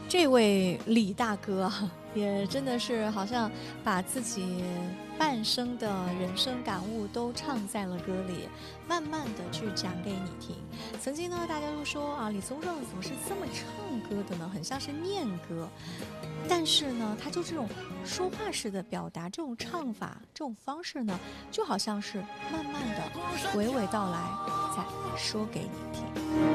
这位李大哥啊，也真的是好像把自己半生的人生感悟都唱在了歌里，慢慢的去讲给你听。曾经呢，大家都说啊，李宗盛怎么是这么唱歌的呢？很像是念歌。但是呢，他就这种说话式的表达，这种唱法，这种方式呢，就好像是慢慢的娓娓道来，再说给你听。